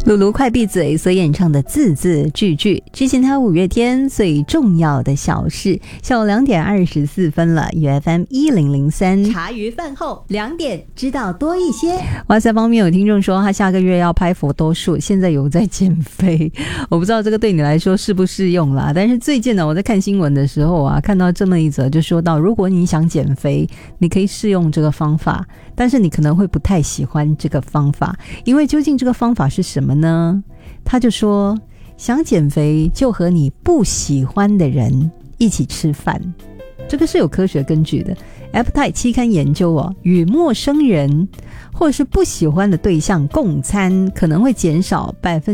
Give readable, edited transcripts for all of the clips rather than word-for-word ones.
鲁鲁快闭嘴所演唱的字字句句，之前他五月天最重要的小事。下午2点24分了，UFM 1003， 茶余饭后2点知道多一些。 哇塞，方面有听众说他下个月要拍佛多树，现在有在减肥，我不知道这个对你来说适不适用啦。但是最近呢，我在看新闻的时候啊，看到这么一则，就说到如果你想减肥，你可以试用这个方法，但是你可能会不太喜欢这个方法，因为究竟这个方法是什么呢？他就说想减肥就和你不喜欢的人一起吃饭，这个是有科学根据的。 Appetite 期刊研究与陌生人或者是不喜欢的对象共餐可能会减少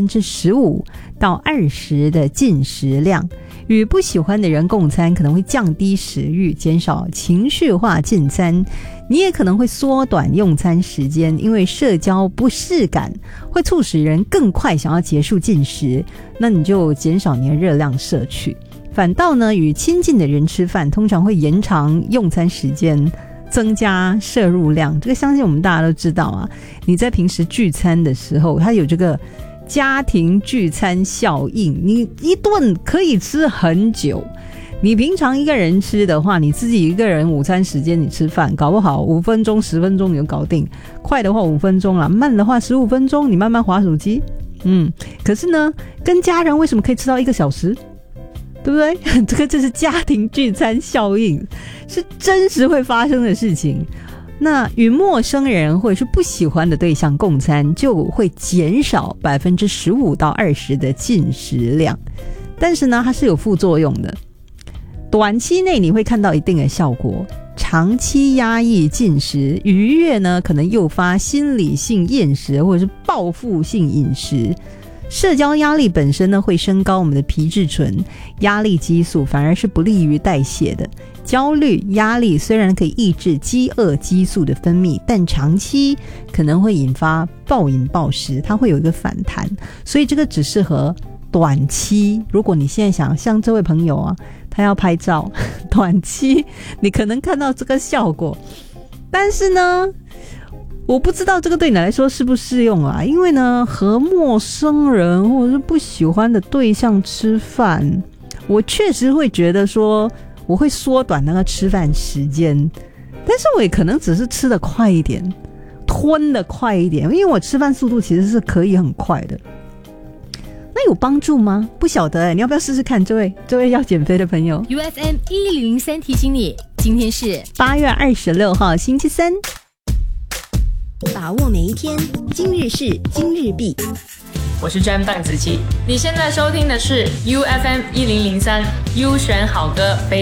15% 到 20% 的进食量，与不喜欢的人共餐可能会降低食欲，减少情绪化进餐。你也可能会缩短用餐时间，因为社交不适感会促使人更快想要结束进食，那你就减少你的热量摄取。反倒呢，与亲近的人吃饭通常会延长用餐时间，增加摄入量。这个相信我们大家都知道啊，你在平时聚餐的时候，它有这个家庭聚餐效应，你一顿可以吃很久。你平常一个人吃的话，你自己一个人午餐时间你吃饭，搞不好5分钟10分钟你就搞定，快的话5分钟啦，慢的话15分钟，你慢慢滑手机。可是呢，跟家人为什么可以吃到1个小时？对不对？这是家庭聚餐效应，是真实会发生的事情。那与陌生人或者是不喜欢的对象共餐，就会减少 15% 到 20% 的进食量。但是呢，它是有副作用的。短期内你会看到一定的效果，长期压抑进食，逾越呢可能诱发心理性厌食或者是报复性饮食。社交压力本身呢会升高我们的皮质醇，压力激素反而是不利于代谢的。焦虑、压力虽然可以抑制饥饿激素的分泌，但长期可能会引发暴饮暴食，它会有一个反弹，所以这个只适合短期。如果你现在想像这位朋友啊，他要拍照，短期你可能看到这个效果，但是呢我不知道这个对你来说适不适用啊，因为呢，和陌生人或者是不喜欢的对象吃饭，我确实会觉得说我会缩短那个吃饭时间，但是我也可能只是吃得快一点，吞得快一点，因为我吃饭速度其实是可以很快的。那有帮助吗？不晓得你要不要试试看？这位要减肥的朋友。 UFM 1003提醒你，今天是 8月26号星期三。 把握每一天，今日事今日毕。 我是詹蛋子琪，你现在收听的是 UFM 1003 U 选好歌，非